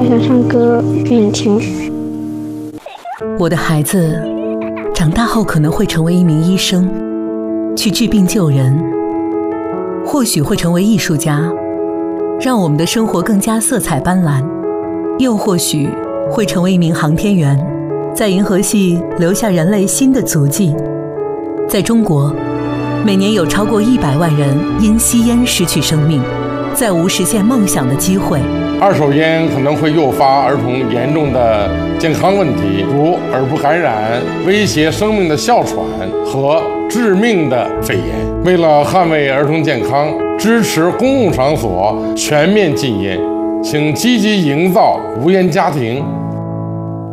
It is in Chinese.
我想唱歌给你听。 我的孩子长大后可能会成为一名医生，去治病救人，或许会成为艺术家，让我们的生活更加色彩斑斓，又或许会成为一名航天员，在银河系留下人类新的足迹。在中国，每年有超过100万人因吸烟失去生命，再无实现梦想的机会。 二手烟可能会诱发儿童严重的健康问题，如耳部感染、威胁生命的哮喘和致命的肺炎。为了捍卫儿童健康，支持公共场所全面禁烟，请积极营造无烟家庭，